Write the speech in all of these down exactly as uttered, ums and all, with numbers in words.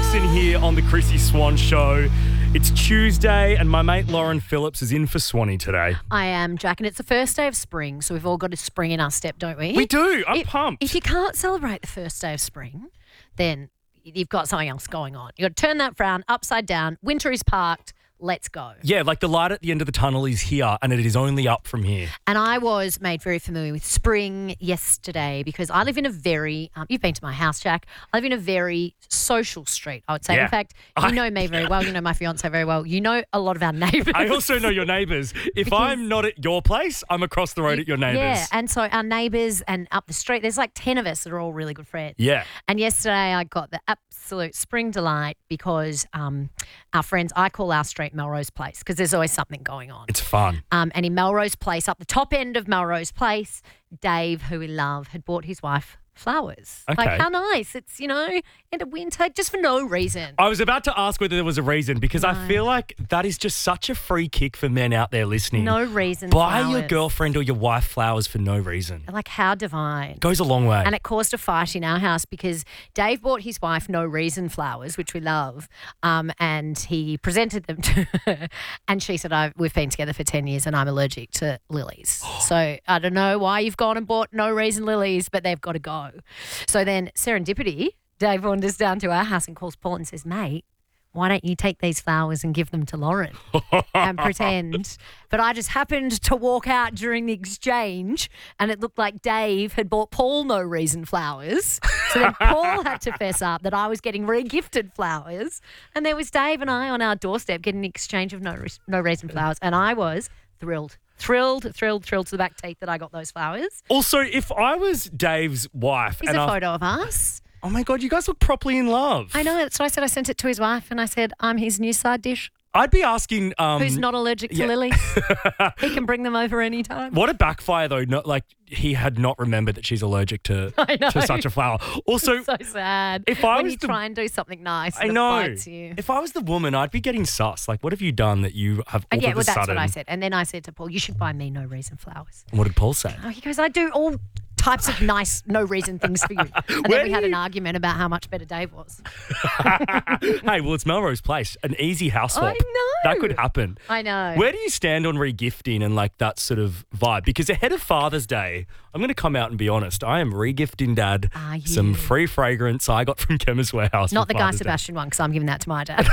Wilson here on the Chrissy Swan Show. It's Tuesday and my mate Lauren Phillips is in for Swanee today. I am, Jack, and it's the first day of spring, so we've all got a spring in our step, don't we? We do. I'm if, pumped. If you can't celebrate the first day of spring, then you've got something else going on. You've got to turn that frown upside down. Winter is parked. Let's go. Yeah, like the light at the end of the tunnel is here and it is only up from here. And I was made very familiar with spring yesterday because I live in a very, um, you've been to my house, Jack. I live in a very social street, I would say. Yeah. In fact, you I- know me very well. You know my fiancé very well. You know a lot of our neighbours. I also know your neighbours. If Because- I'm not at your place, I'm across the road at your neighbours. Yeah, and so our neighbours and up the street, there's like ten of us that are all really good friends. Yeah. And yesterday I got the absolute spring delight because um, our friends, I call our street Melrose Place because there's always something going on. It's fun. Um, and in Melrose Place, up the top end of Melrose Place, Dave, who we love, had bought his wife flowers. Okay. Like, how nice. It's, you know, end of winter, just for no reason. I was about to ask whether there was a reason because I No. feel like that is just such a free kick for men out there listening. No reason. Buy flowers. your girlfriend or your wife flowers for no reason. Like, how divine. Goes a long way. And it caused a fight in our house because Dave bought his wife no reason flowers, which we love, um, and he presented them to her. And she said, I've, we've been together for ten years and I'm allergic to lilies. So I don't know why you've gone and bought no reason lilies, but they've got to go. So then serendipity, Dave wanders down to our house and calls Paul and says, mate, why don't you take these flowers and give them to Lauren and pretend? But I just happened to walk out during the exchange and it looked like Dave had bought Paul no reason flowers. So then Paul had to fess up that I was getting re-gifted flowers. And there was Dave and I on our doorstep getting an exchange of no, re- no reason flowers. And I was thrilled. Thrilled, thrilled, thrilled to the back teeth that I got those flowers. Also, if I was Dave's wife Here's and a I, photo of us. oh my God, you guys look properly in love. I know. That's what I said. I sent it to his wife and I said, I'm his new side dish. I'd be asking. Um, Who's not allergic to yeah. lilies? He can bring them over anytime. What a backfire, though. Not like he had not remembered that she's allergic to I know. to such a flower. Also, So sad. if I when was you the- try and do something nice, I and know. it bites you. If I was the woman, I'd be getting sus. Like, what have you done that you have all And yeah, of well, a that's sudden? what I said. And then I said to Paul, you should buy me no reason flowers. What did Paul say? Oh, he goes, I do all types of nice, no reason things for you. And Where then we do had an you- argument about how much better Dave was. Hey, well, it's Melrose Place. An easy house swap. I know. That could happen. I know. Where do you stand on regifting and like that sort of vibe? Because ahead of Father's Day, I'm going to come out and be honest. I am regifting Dad Are you? some free fragrance I got from Chemist Warehouse. Not for the Guy Father's Day. Sebastian one because I'm giving that to my dad.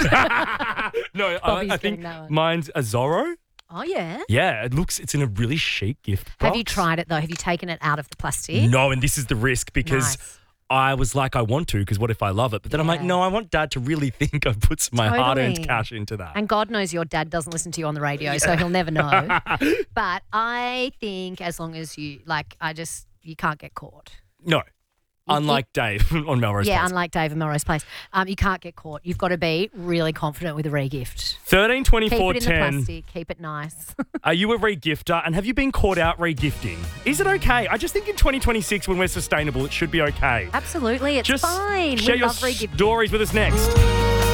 No, I, Bobby's I getting think that one. mine's a Zorro. Oh, yeah. Yeah, it looks, it's in a really chic gift box. Have you tried it, though? Have you taken it out of the plastic? No, and this is the risk because Nice. I was like, I want to, because what if I love it? But then I'm like, Yeah. no, I want Dad to really think I've put some my hard-earned Totally. cash into that. And God knows your dad doesn't listen to you on the radio, so he'll never know. But I think as long as you, like, I just, you can't get caught. No, unlike Dave on Melrose Yeah, Place. unlike Dave and Melrose Place. Um, you can't get caught. You've got to be really confident with a re-gift. thirteen Keep twenty-four it in the ten. plastic. Keep it nice. Are you a re-gifter and have you been caught out re-gifting? Is it okay? I just think in twenty twenty-six when we're sustainable, it should be okay. Absolutely. It's Just fine. share we your love re-gifting. stories with us next.